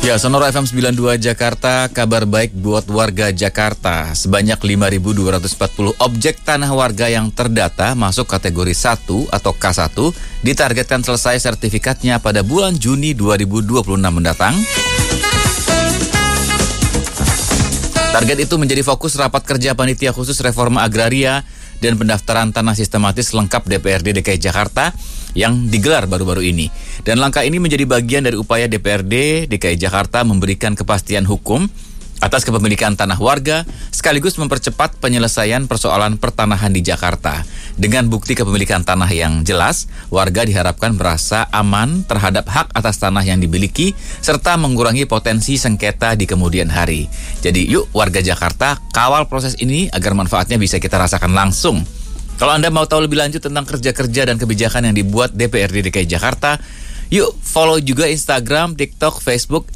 Ya, Sonora FM 92 Jakarta, kabar baik buat warga Jakarta. Sebanyak 5.240 objek tanah warga yang terdata masuk kategori 1 atau K1 ditargetkan selesai sertifikatnya pada bulan Juni 2026 mendatang. Target itu menjadi fokus rapat kerja Panitia Khusus Reforma Agraria dan Pendaftaran Tanah Sistematis Lengkap DPRD DKI Jakarta yang digelar baru-baru ini. Dan langkah ini menjadi bagian dari upaya DPRD DKI Jakarta memberikan kepastian hukum atas kepemilikan tanah warga, sekaligus mempercepat penyelesaian persoalan pertanahan di Jakarta. Dengan bukti kepemilikan tanah yang jelas, warga diharapkan merasa aman terhadap hak atas tanah yang dimiliki, serta mengurangi potensi sengketa di kemudian hari. Jadi yuk warga Jakarta, kawal proses ini agar manfaatnya bisa kita rasakan langsung. Kalau Anda mau tahu lebih lanjut tentang kerja-kerja dan kebijakan yang dibuat DPRD DKI Jakarta, yuk follow juga Instagram, TikTok, Facebook